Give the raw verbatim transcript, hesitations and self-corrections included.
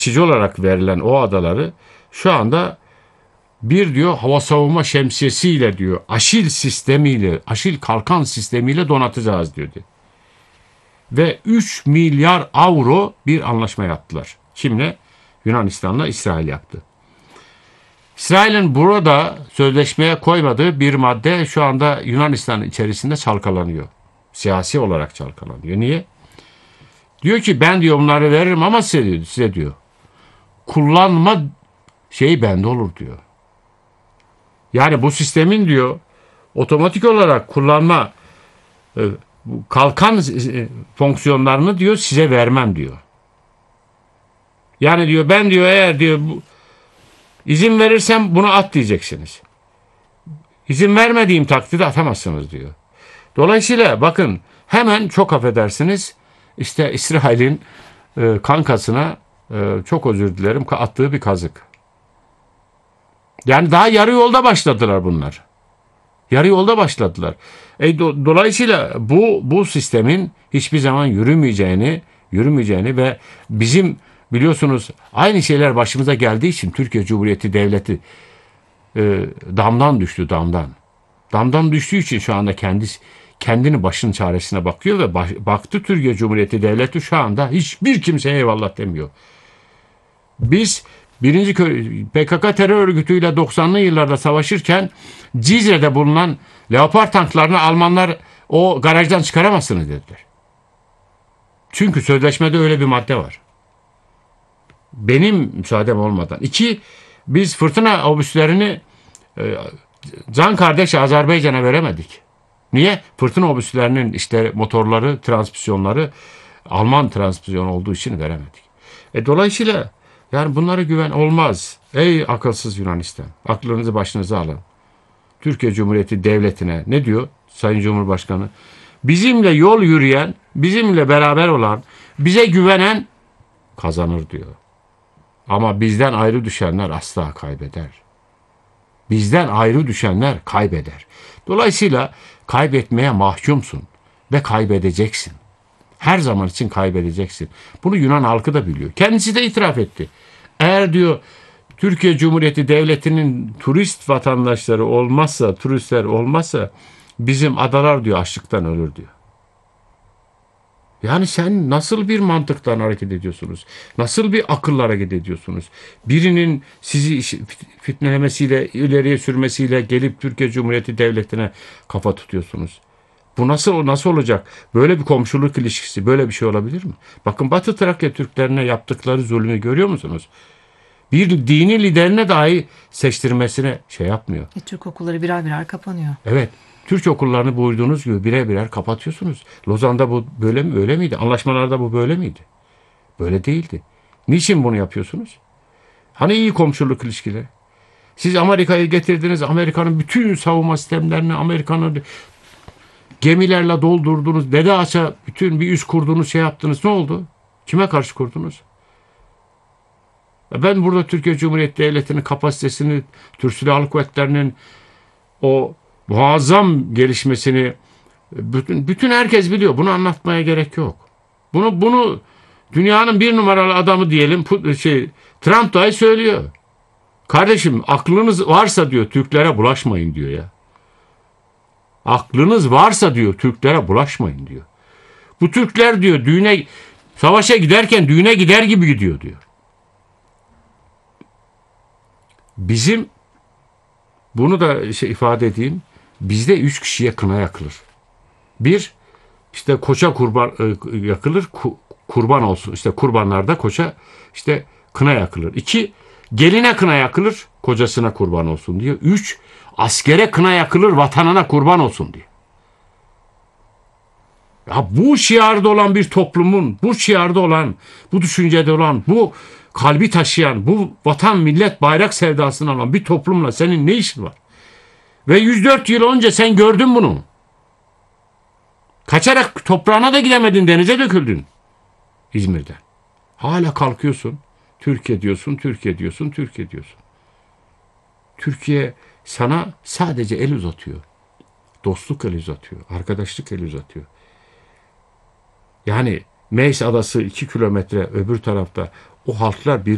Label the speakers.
Speaker 1: geçici olarak verilen o adaları şu anda bir diyor hava savunma şemsiyesiyle diyor, Aşil sistemiyle, Aşil kalkan sistemiyle donatacağız diyordu. Ve üç milyar avro bir anlaşma yaptılar. Kimle? Yunanistan'la İsrail yaptı. İsrail'in burada sözleşmeye koymadığı bir madde şu anda Yunanistan içerisinde çalkalanıyor. Siyasi olarak çalkalanıyor. Niye? Diyor ki ben diyor bunları veririm ama size diyor, size diyor kullanma şeyi bende olur diyor. Yani bu sistemin diyor otomatik olarak kullanma e, kalkan e, fonksiyonlarını diyor size vermem diyor. Yani diyor ben diyor eğer diyor bu, izin verirsem bunu at diyeceksiniz. İzin vermediğim takdirde atamazsınız diyor. Dolayısıyla bakın hemen çok affedersiniz işte İsrail'in e, kankasına e, çok özür dilerim attığı bir kazık. Yani daha yarı yolda başladılar bunlar. Yarı yolda başladılar. E, do, dolayısıyla bu bu sistemin hiçbir zaman yürümeyeceğini, yürümeyeceğini ve bizim biliyorsunuz aynı şeyler başımıza geldiği için Türkiye Cumhuriyeti Devleti e, damdan düştü damdan. Damdan düştüğü için şu anda kendisi kendini başın çaresine bakıyor ve baş, baktı Türkiye Cumhuriyeti Devleti şu anda hiçbir kimseye eyvallah demiyor. Biz birinci P K K terör örgütüyle doksanlı yıllarda savaşırken Cizre'de bulunan Leopard tanklarını Almanlar o garajdan çıkaramazsınız dediler. Çünkü sözleşmede öyle bir madde var. Benim müsaadem olmadan. İki, biz fırtına obüslerini e, can kardeş Azerbaycan'a veremedik. Niye? Fırtına obüslerinin işte motorları, transmisyonları Alman transmisyon olduğu için veremedik. E, dolayısıyla yani bunlara güven olmaz. Ey akılsız Yunanistan. Aklınızı başınıza alın. Türkiye Cumhuriyeti Devleti'ne ne diyor Sayın Cumhurbaşkanı? Bizimle yol yürüyen, bizimle beraber olan, bize güvenen kazanır diyor. Ama bizden ayrı düşenler asla kaybeder. Bizden ayrı düşenler kaybeder. Dolayısıyla kaybetmeye mahkumsun ve kaybedeceksin. Her zaman için kaybedeceksin. Bunu Yunan halkı da biliyor. Kendisi de itiraf etti. Eğer diyor Türkiye Cumhuriyeti Devleti'nin turist vatandaşları olmazsa, turistler olmazsa bizim adalar diyor açlıktan ölür diyor. Yani sen nasıl bir mantıktan hareket ediyorsunuz? Nasıl bir akılla hareket ediyorsunuz? Birinin sizi fitnelemesiyle, ileriye sürmesiyle gelip Türkiye Cumhuriyeti Devleti'ne kafa tutuyorsunuz. Bu nasıl nasıl olacak? Böyle bir komşuluk ilişkisi, böyle bir şey olabilir mi? Bakın Batı Trakya Türklerine yaptıkları zulmü görüyor musunuz? Bir dini liderine dahi seçtirmesine şey yapmıyor.
Speaker 2: E, Türk okulları birer birer kapanıyor.
Speaker 1: Evet. Türk okullarını buyurduğunuz gibi birer birer kapatıyorsunuz. Lozan'da bu böyle mi? Öyle miydi? Anlaşmalarda bu böyle miydi? Böyle değildi. Niçin bunu yapıyorsunuz? Hani iyi komşuluk ilişkileri? Siz Amerika'yı getirdiniz. Amerika'nın bütün savunma sistemlerini, Amerika'nın gemilerle doldurdunuz. Dede Ağaç'a bütün bir üs kurdunuz, şey yaptınız. Ne oldu? Kime karşı kurdunuz? Ben burada Türkiye Cumhuriyeti Devleti'nin kapasitesini, Türk Silahlı Kuvvetleri'nin o muazzam gelişmesini bütün, bütün herkes biliyor. Bunu anlatmaya gerek yok. Bunu bunu dünyanın bir numaralı adamı diyelim şey Trump dahi söylüyor. Kardeşim aklınız varsa diyor Türklere bulaşmayın diyor ya. Aklınız varsa diyor Türklere bulaşmayın diyor. Bu Türkler diyor düğüne savaşa giderken düğüne gider gibi gidiyor diyor. Bizim bunu da şey ifade edeyim. Bizde üç kişiye kına yakılır. Bir, işte koça kurban yakılır, kurban olsun. İşte kurbanlarda koça işte kına yakılır. İki, geline kına yakılır, kocasına kurban olsun diyor. Üç, askere kına yakılır, vatanına kurban olsun diyor. Ya bu şiarda olan bir toplumun, bu şiarda olan, bu düşüncede olan, bu kalbi taşıyan, bu vatan, millet, bayrak sevdasından olan bir toplumla senin ne işin var? Ve yüz dört yıl önce sen gördün bunu. Kaçarak toprağına da gidemedin, denize döküldün İzmir'den. Hala kalkıyorsun, Türkiye diyorsun, Türkiye diyorsun, Türkiye diyorsun. Türkiye sana sadece el uzatıyor. Dostluk el uzatıyor, arkadaşlık el uzatıyor. Yani Meis Adası iki kilometre öbür tarafta o halklar bir